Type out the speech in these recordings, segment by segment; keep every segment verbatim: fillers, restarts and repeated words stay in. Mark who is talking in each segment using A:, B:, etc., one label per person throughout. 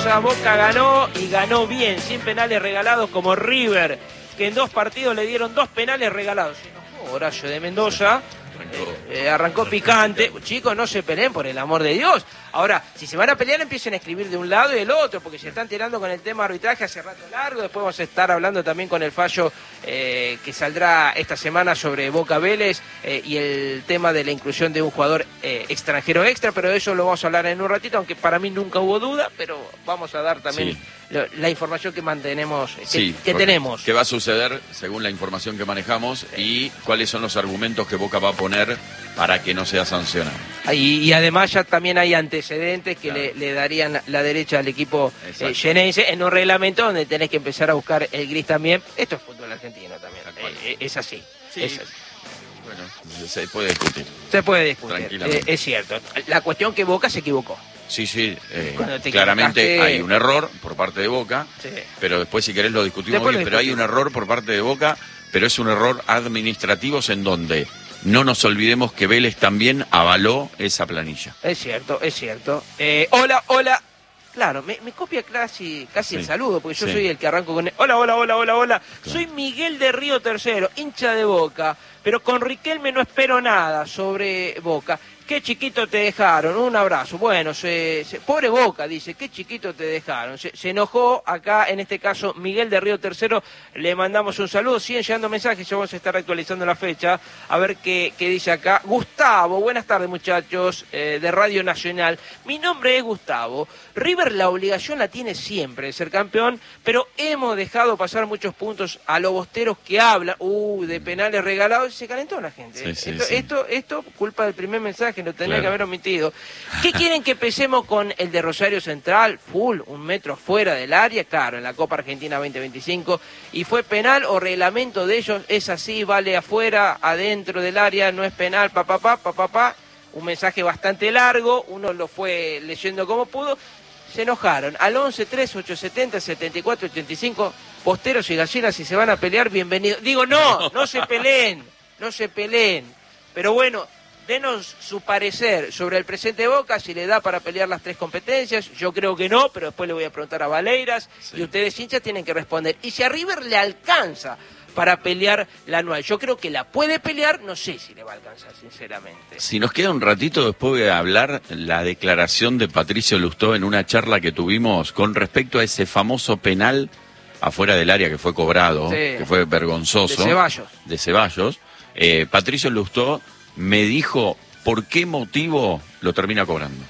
A: Mendoza, Boca ganó y ganó bien, sin penales regalados como River, que en dos partidos le dieron dos penales regalados. Se enojó Horacio de Mendoza. Eh, eh, arrancó picante. Chicos, no se peleen, por el amor de Dios. Ahora, si se van a pelear, empiecen a escribir de un lado y del otro, porque se están tirando con el tema arbitraje hace rato largo. Después vamos a estar hablando también con el fallo eh, que saldrá esta semana sobre Boca Vélez eh, y el tema de la inclusión de un jugador eh, extranjero extra, pero de eso lo vamos a hablar en un ratito, aunque para mí nunca hubo duda, pero vamos a dar también sí. lo, la información que mantenemos, que,
B: sí,
A: que tenemos.
B: ¿Qué va a suceder según la información que manejamos y cuáles son los argumentos que Boca va a poner para que no sea sancionado?
A: Y, y además ya también hay antecedentes que claro. le, le darían la derecha al equipo eh, xenense en un reglamento donde tenés que empezar a buscar el gris también. Esto es fútbol argentino también, eh, es así.
B: Sí.
A: Es así.
B: Bueno, se puede discutir.
A: Se puede discutir, eh, es cierto. La cuestión que Boca se equivocó.
B: Sí, sí, eh, claramente hay un error por parte de Boca, sí. pero después si querés lo discutimos después bien, lo pero hay un error por parte de Boca, pero es un error administrativo en donde no nos olvidemos que Vélez también avaló esa planilla.
A: Es cierto, es cierto. Eh, hola, hola. Claro, me, me copia casi casi sí. el saludo, porque yo sí. soy el que arranco con el... Hola, hola, hola, hola, hola. Claro. Soy Miguel de Río Tercero, hincha de Boca, pero con Riquelme no espero nada sobre Boca. Qué chiquito te dejaron, un abrazo. Bueno, se, se, pobre Boca, dice, qué chiquito te dejaron. Se, se enojó acá, en este caso, Miguel de Río Tercero, le mandamos un saludo. Siguen llegando mensajes, ya vamos a estar actualizando la fecha, a ver qué, qué dice acá. Gustavo, buenas tardes muchachos, eh, de Radio Nacional. Mi nombre es Gustavo. River la obligación la tiene siempre de ser campeón, pero hemos dejado pasar muchos puntos a los bosteros que hablan, uh, de penales regalados, y se calentó la gente.
B: Sí, sí,
A: esto,
B: sí.
A: esto, esto, culpa del primer mensaje, lo tenía
B: claro.
A: que haber omitido. ¿Qué quieren que empecemos con el de Rosario Central? Full, un metro fuera del área, claro, en la Copa Argentina veinte veinticinco. ¿Y fue penal o reglamento de ellos? Es así, vale afuera, adentro del área, no es penal, pa, pa, pa, pa, pa, pa. Un mensaje bastante largo, uno lo fue leyendo como pudo. Se enojaron. Al once tres ocho setenta setenta y cuatro ochenta y cinco, posteros y gallinas, si se van a pelear, bienvenidos. Digo, no, no se peleen, no se peleen. Pero bueno, denos su parecer sobre el presente de Boca, si le da para pelear las tres competencias. Yo creo que no, pero después le voy a preguntar a Valeiras, sí. y ustedes hinchas tienen que responder. Y si a River le alcanza para pelear la anual, yo creo que la puede pelear, no sé si le va a alcanzar, sinceramente.
B: Si nos queda un ratito, después voy a hablar la declaración de Patricio Lustó en una charla que tuvimos con respecto a ese famoso penal afuera del área que fue cobrado, sí. que fue vergonzoso.
A: De Ceballos.
B: De Ceballos. Eh, Patricio Lustó me dijo por qué motivo lo termina cobrando.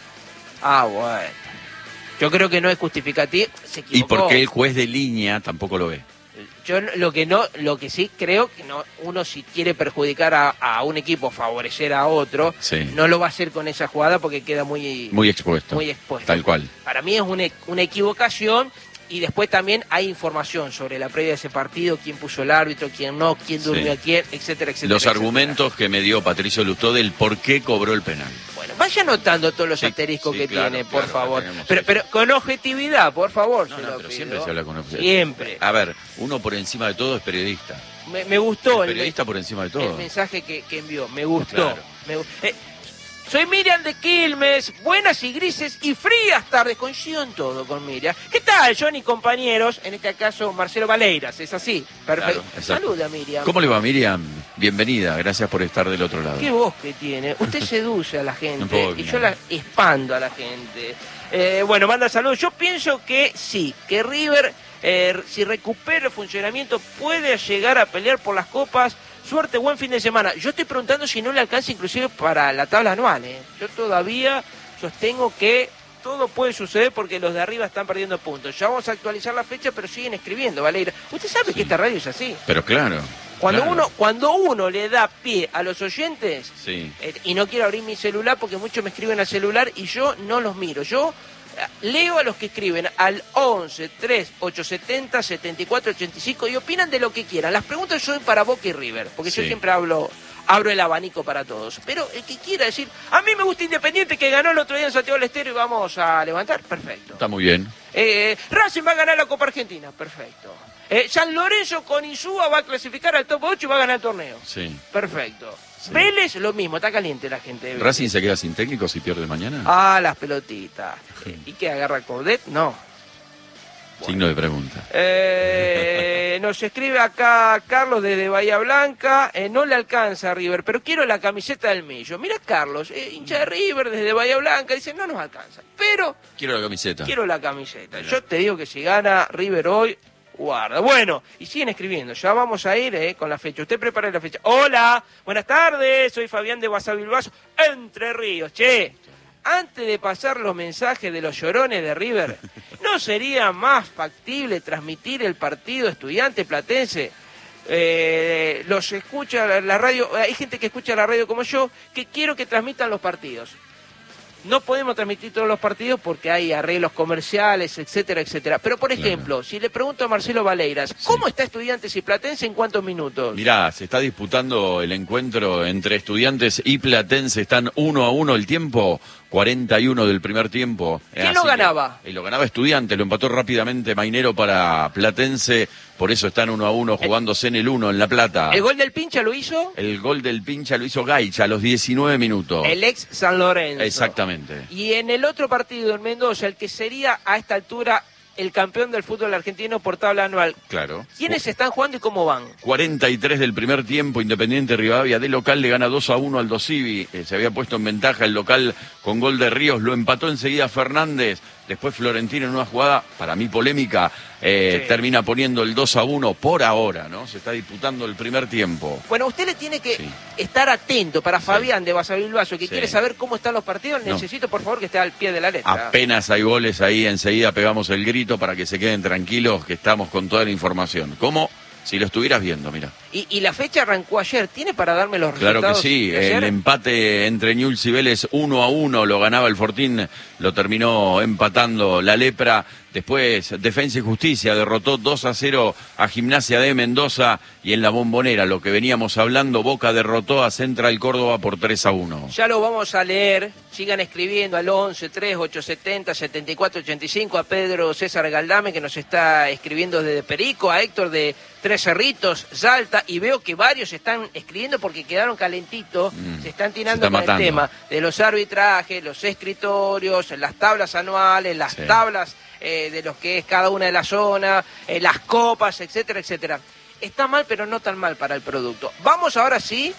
A: Ah, bueno. Yo creo que no es justificativo. Se equivocó.
B: Y porque el juez de línea tampoco lo ve.
A: Yo lo que no, lo que sí creo que no, uno si quiere perjudicar a, a un equipo, favorecer a otro,
B: sí.
A: no lo va a hacer con esa jugada porque queda muy
B: muy expuesto.
A: Muy expuesto.
B: Tal cual.
A: Para mí es una, una equivocación. Y después también hay información sobre la previa de ese partido, quién puso el árbitro, quién no, quién durmió sí. a quién, etcétera, etcétera.
B: Los
A: etcétera.
B: argumentos que me dio Patricio Lustó del por qué cobró el penal.
A: Bueno, vaya anotando todos los sí, asteriscos sí, que claro, tiene, por claro, favor. Pero, pero con objetividad, por favor.
B: No,
A: se
B: no,
A: lo
B: pero
A: pido.
B: siempre se habla con objetividad.
A: Siempre.
B: A ver, uno por encima de todo es periodista.
A: Me, me gustó.
B: El periodista
A: el,
B: por encima de todo.
A: El mensaje que, que envió, me gustó.
B: Claro.
A: Me, eh, Soy Miriam de Quilmes, buenas y grises y frías tardes, coincido en todo con Miriam. ¿Qué tal, Johnny, compañeros? En este caso, Marcelo Valeiras, ¿es así? Perfecto. Claro, saluda, Miriam.
B: ¿Cómo le va, Miriam? Bienvenida, gracias por estar del otro lado.
A: Qué voz que tiene. Usted seduce a la gente
B: no
A: y yo la expando a la gente. Eh, bueno, manda saludos. Yo pienso que sí, que River, eh, si recupera el funcionamiento, puede llegar a pelear por las copas. Suerte, buen fin de semana. Yo estoy preguntando si no le alcanza inclusive para la tabla anual. ¿eh? Yo todavía sostengo que todo puede suceder porque los de arriba están perdiendo puntos. Ya vamos a actualizar la fecha, pero siguen escribiendo, Valeira. Usted sabe sí. que esta radio es así.
B: Pero claro.
A: Cuando
B: claro.
A: uno cuando uno le da pie a los oyentes,
B: sí.
A: eh, y no quiero abrir mi celular porque muchos me escriben al celular y yo no los miro. Yo leo a los que escriben al once tres ocho setenta setenta y cuatro ochenta y cinco y opinan de lo que quieran. Las preguntas son para Boca y River, porque
B: sí.
A: yo siempre hablo abro el abanico para todos. Pero el que quiera decir, a mí me gusta Independiente, que ganó el otro día en Santiago del Estero y vamos a levantar, perfecto.
B: Está muy bien.
A: Eh, Racing va a ganar la Copa Argentina, perfecto. Eh, San Lorenzo con Insúa va a clasificar al top ocho y va a ganar el torneo.
B: Sí.
A: Perfecto.
B: Sí.
A: Vélez, lo mismo, está caliente la gente. De
B: ¿Racing se queda sin técnico si pierde mañana?
A: Ah, las pelotitas. ¿Y qué, agarra Coudet? No. Bueno.
B: Signo de pregunta.
A: Eh, nos escribe acá Carlos desde Bahía Blanca, eh, no le alcanza a River, pero quiero la camiseta del Millo. Mira Carlos, eh, hincha de River desde Bahía Blanca, dice no nos alcanza, pero...
B: Quiero la camiseta.
A: Quiero la camiseta. Mirá. Yo te digo que si gana River hoy, guarda. Bueno, y siguen escribiendo, ya vamos a ir eh, con la fecha. Usted prepara la fecha. Hola, buenas tardes, soy Fabián de Guasabilbaso, Entre Ríos. Che, antes de pasar los mensajes de los llorones de River, ¿no sería más factible transmitir el partido Estudiante Platense? Eh, los escucha la, la radio, hay gente que escucha la radio como yo, que quiero que transmitan los partidos. No podemos transmitir todos los partidos porque hay arreglos comerciales, etcétera, etcétera. Pero, por ejemplo, claro. si le pregunto a Marcelo Valeiras, ¿cómo sí. está Estudiantes y Platense en cuántos minutos?
B: Mirá, se está disputando el encuentro entre Estudiantes y Platense. Están uno a uno el tiempo, cuarenta y uno del primer tiempo.
A: ¿Quién lo ganaba?
B: Que, y lo ganaba Estudiantes, lo empató rápidamente Mainero para Platense. Por eso están uno a uno jugándose en el uno en La Plata.
A: ¿El gol del Pincha lo hizo?
B: El gol del Pincha lo hizo Gaicha a los diecinueve minutos.
A: El ex San Lorenzo.
B: Exactamente.
A: Y en el otro partido, en Mendoza, el que sería a esta altura el campeón del fútbol argentino por tabla anual.
B: Claro.
A: ¿Quiénes están jugando y cómo van?
B: cuarenta y tres del primer tiempo, Independiente Rivadavia de local le gana dos a uno al Dosivi. Eh, se había puesto en ventaja el local con gol de Ríos, lo empató enseguida Fernández. Después Florentino en una jugada, para mí polémica, eh, sí. termina poniendo el dos a uno por ahora, ¿no? Se está disputando el primer tiempo.
A: Bueno, usted le tiene que sí. estar atento para Fabián sí. de Guasabilbaso, que sí. quiere saber cómo están los partidos. No. Necesito, por favor, que esté al pie de la letra.
B: Apenas hay goles ahí, enseguida pegamos el grito para que se queden tranquilos, que estamos con toda la información. ¿Cómo? Si lo estuvieras viendo, mira.
A: Y, y la fecha arrancó ayer, ¿tiene para darme los
B: resultados? Claro que sí,
A: de
B: el empate entre Newell's y Vélez uno a uno, lo ganaba el Fortín, lo terminó empatando la Lepra. Después Defensa y Justicia derrotó dos a cero a Gimnasia de Mendoza, y en la Bombonera, lo que veníamos hablando, Boca derrotó a Central Córdoba por tres a uno.
A: Ya lo vamos a leer, sigan escribiendo al once, tres, ocho setenta, setenta y cuatro ochenta y cinco, a Pedro César Galdame, que nos está escribiendo desde Perico, a Héctor de Tres Cerritos, Salta, y veo que varios están escribiendo porque quedaron calentitos, mm, se están tirando
B: se
A: con
B: matando.
A: el tema de los arbitrajes, los escritorios, las tablas anuales, las sí. tablas eh, de los que es cada una de las zonas, eh, las copas, etcétera, etcétera. Está mal, pero no tan mal para el producto. Vamos ahora sí,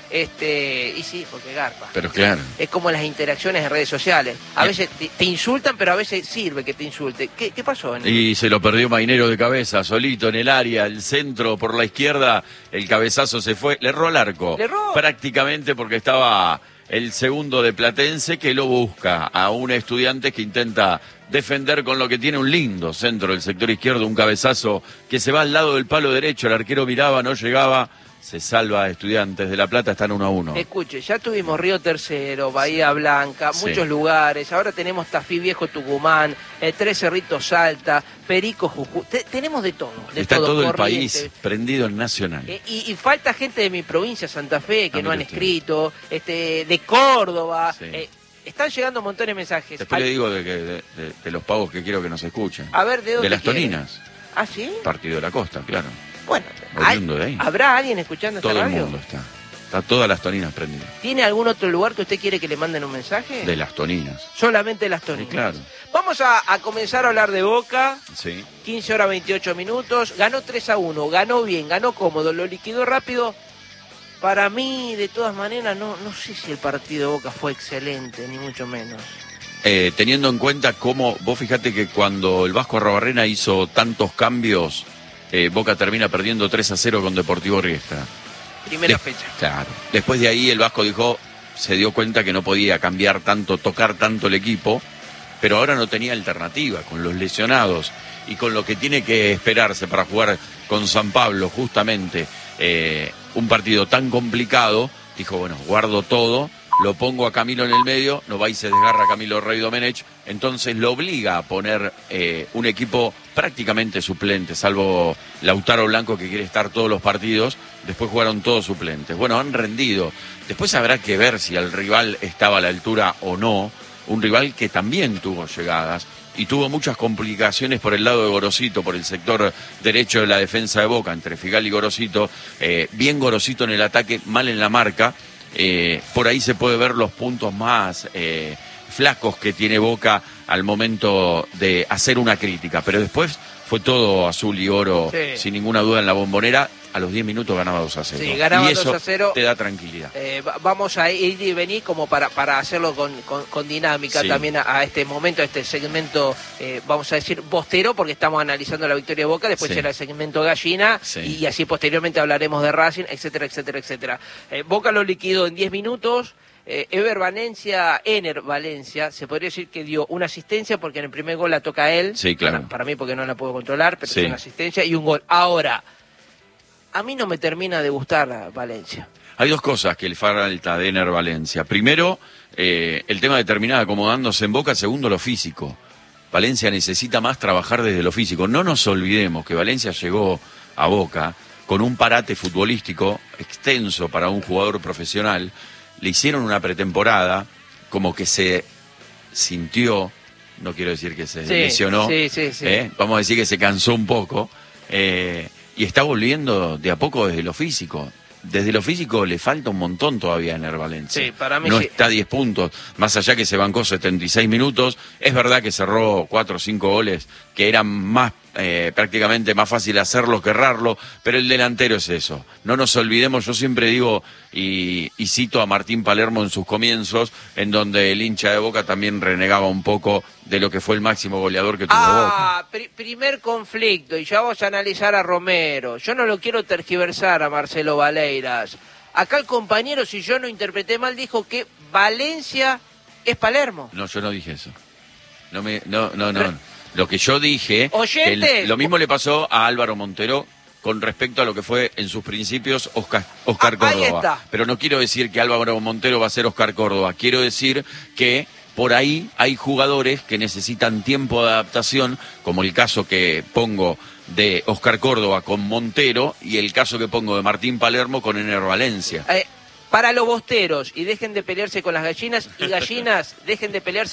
A: este, y sí, porque garpa.
B: Pero claro.
A: Es como las interacciones en redes sociales. A veces te, te insultan, pero a veces sirve que te insulte. ¿Qué, qué pasó? En el...
B: Y se lo perdió Mainero de cabeza, solito en el área, el centro por la izquierda, el cabezazo se fue, le erró al arco.
A: ¿Le erró?
B: Prácticamente porque estaba el segundo de Platense que lo busca a un Estudiante que intenta defender con lo que tiene un lindo centro del sector izquierdo, un cabezazo que se va al lado del palo derecho, el arquero miraba, no llegaba. Se salva a Estudiantes de La Plata, están uno a uno.
A: Escuche, ya tuvimos Río Tercero, Bahía sí. Blanca, muchos sí. lugares. Ahora tenemos Tafí Viejo, Tucumán, eh, Tres Cerritos, Salta, Perico, Jujuy. Te, tenemos de todo. De
B: Está todo,
A: todo
B: el país prendido en Nacional.
A: Eh, y, y falta gente de mi provincia, Santa Fe, que ah, no han usted. escrito, este, de Córdoba. Sí. Eh, están llegando montones de mensajes.
B: Después Al... le digo de, que, de, de, de los pagos que quiero que nos escuchen.
A: A ver, ¿de dónde
B: De las
A: quieren?
B: Toninas.
A: ¿Ah, sí?
B: Partido de la Costa, claro.
A: Bueno,
B: de ahí.
A: ¿habrá alguien escuchando esta
B: Todo
A: radio?
B: el mundo está. Está todas las Toninas prendidas.
A: ¿Tiene algún otro lugar que usted quiere que le manden un mensaje?
B: De las Toninas.
A: Solamente de las Toninas.
B: Sí, claro.
A: Vamos a, a comenzar a hablar de Boca.
B: Sí.
A: quince horas veintiocho minutos. Ganó tres a uno. Ganó bien, ganó cómodo. Lo liquidó rápido. Para mí, de todas maneras, no, no sé si el partido de Boca fue excelente, ni mucho menos.
B: Eh, teniendo en cuenta cómo, vos fijate que cuando el Vasco Arrobarrena hizo tantos cambios, eh, Boca termina perdiendo tres a cero con Deportivo Riestra.
A: Primera
B: de
A: fecha.
B: Claro. Después de ahí el Vasco dijo, se dio cuenta que no podía cambiar tanto, tocar tanto el equipo, pero ahora no tenía alternativa, con los lesionados y con lo que tiene que esperarse para jugar con San Pablo, justamente, eh, un partido tan complicado, dijo, bueno, guardo todo lo pongo a Camilo en el medio, no va y se desgarra Camilo Rey Domenech, entonces lo obliga a poner eh, un equipo prácticamente suplente, salvo Lautaro Blanco que quiere estar todos los partidos, después jugaron todos suplentes. Bueno, han rendido, después habrá que ver si el rival estaba a la altura o no, un rival que también tuvo llegadas y tuvo muchas complicaciones por el lado de Gorosito, por el sector derecho de la defensa de Boca, entre Figal y Gorosito, eh, bien Gorosito en el ataque, mal en la marca. Eh, por ahí se puede ver los puntos más eh, flacos que tiene Boca al momento de hacer una crítica, pero después fue todo azul y oro, sí, sin ninguna duda en la Bombonera. A los diez minutos ganaba dos a cero.
A: Sí, ganaba
B: y eso
A: dos a cero.
B: Te da tranquilidad.
A: Eh, vamos a ir y venir como para, para hacerlo con, con, con dinámica, sí, también a, a este momento, a este segmento, eh, vamos a decir, bostero, porque estamos analizando la victoria de Boca, después sí, será el segmento gallina, sí, y así posteriormente hablaremos de Racing, etcétera, etcétera, etcétera. Eh, Boca lo liquidó en diez minutos. Eh, Ever Valencia, Ener Valencia, se podría decir que dio una asistencia porque en el primer gol la toca él.
B: Sí, claro.
A: Para, para mí porque no la puedo controlar, pero
B: sí,
A: es una asistencia y un gol. Ahora, a mí no me termina de gustar Valencia.
B: Hay dos cosas que le falta de Ener Valencia. Primero, eh, el tema de terminar acomodándose en Boca. Segundo, lo físico. Valencia necesita más trabajar desde lo físico. No nos olvidemos que Valencia llegó a Boca con un parate futbolístico extenso para un jugador profesional. Le hicieron una pretemporada, como que se sintió, no quiero decir que se sí, lesionó,
A: sí, sí, sí.
B: ¿eh? Vamos a decir que se cansó un poco, eh, y está volviendo de a poco desde lo físico. Desde lo físico le falta un montón todavía en Ener Valencia.
A: Sí, para mí
B: no
A: sí.
B: Está a diez puntos, más allá que se bancó setenta y seis minutos. Es verdad que cerró cuatro o cinco goles que eran más eh, prácticamente más fácil hacerlo que errarlo, pero el delantero es eso. No nos olvidemos, yo siempre digo y, y cito a Martín Palermo en sus comienzos, en donde el hincha de Boca también renegaba un poco de lo que fue el máximo goleador que tuvo
A: ah,
B: Boca.
A: Pr- primer conflicto, y ya vamos a analizar a Romero. Yo no lo quiero tergiversar a Marcelo Valeiras. Acá el compañero, si yo no interpreté mal, dijo que Valencia es Palermo.
B: No, yo no dije eso. No, me, no, no, no. Pero, lo que yo dije, que el, lo mismo le pasó a Álvaro Montero con respecto a lo que fue en sus principios Oscar, Oscar
A: ah,
B: Córdoba. Pero no quiero decir que Álvaro Montero va a ser Oscar Córdoba. Quiero decir que por ahí hay jugadores que necesitan tiempo de adaptación, como el caso que pongo de Oscar Córdoba con Montero y el caso que pongo de Martín Palermo con Ener Valencia.
A: Eh, para los bosteros, y dejen de pelearse con las gallinas, y gallinas, dejen de pelearse